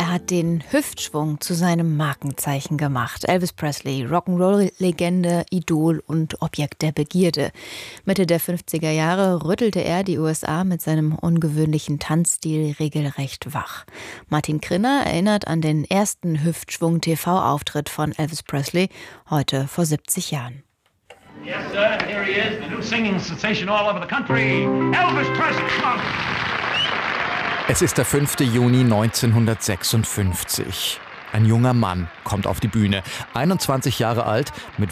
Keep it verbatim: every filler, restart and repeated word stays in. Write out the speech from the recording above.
Er hat den Hüftschwung zu seinem Markenzeichen gemacht. Elvis Presley, Rock'n'Roll-Legende, Idol und Objekt der Begierde. Mitte der fünfziger Jahre rüttelte er die U S A mit seinem ungewöhnlichen Tanzstil regelrecht wach. Martin Krinner erinnert an den ersten Hüftschwung-T V-Auftritt von Elvis Presley, heute vor siebzig Jahren. Yes, sir, here he is, the new singing sensation all over the country, Elvis Presley. Come on. Es ist der fünfte Juni neunzehnhundertsechsundfünfzig. Ein junger Mann kommt auf die Bühne, einundzwanzig Jahre alt, mit